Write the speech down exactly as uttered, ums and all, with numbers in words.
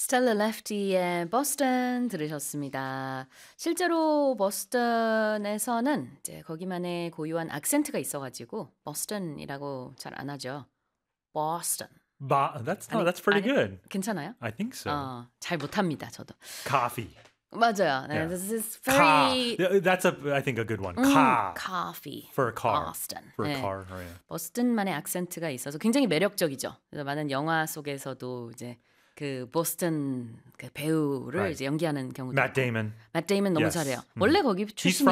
스텔라 레프티의 버스턴 들으셨습니다. 실제로 버스턴에서는 이제 거기만의 고유한 악센트가 있어가지고 버스턴이라고 잘 안 하죠. 버스턴. Ba- that's no, 아니, that's pretty 아니, good. 괜찮아요? I think so. 어, 잘 못합니다, 저도. Coffee. 맞아요. 네, Yeah. this is Car. very Yeah, That's a I think a good one. 음, Car. coffee. For a car. Boston. For a 네. car. Oh, yeah. 버스턴만의 악센트가 있어서 굉장히 매력적이죠. 그래서 많은 영화 속에서도 이제 그 보스턴 그 배우를 Right. 이제 연기하는 경우도 Matt 있고. Damon. 맷 데이먼 너무 Yes. 잘해요. 음. 원래 거기 He's 출신이